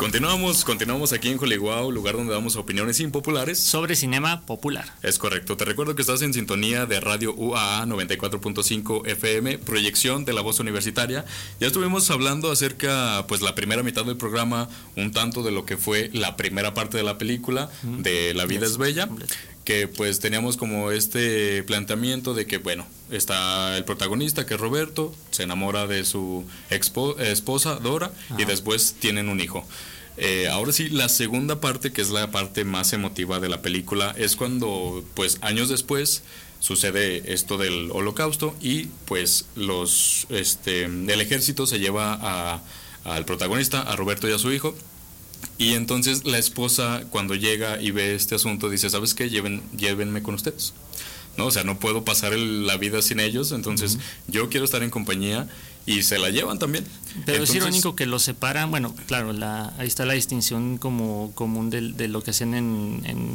Continuamos aquí en Hollywood, lugar donde damos opiniones impopulares sobre cinema popular. Es correcto, te recuerdo que estás en sintonía de Radio UAA 94.5 FM, proyección de la voz universitaria. Ya estuvimos hablando acerca, pues la primera mitad del programa, un tanto de lo que fue la primera parte de la película, de La vida es bella, que pues teníamos como este planteamiento de que, bueno, está el protagonista, que es Roberto, se enamora de su esposa Dora, y después tienen un hijo. Ahora sí, la segunda parte, que es la parte más emotiva de la película, es cuando, pues años después, sucede esto del Holocausto y pues el ejército se lleva al protagonista, a Roberto y a su hijo. Y entonces la esposa, cuando llega y ve este asunto, dice, ¿sabes qué? Llévenme con ustedes, ¿no? O sea, no puedo pasar la vida sin ellos, entonces yo quiero estar en compañía, y se la llevan también. Pero entonces, es irónico que los separan. Bueno, claro, ahí está la distinción como común de lo que hacen en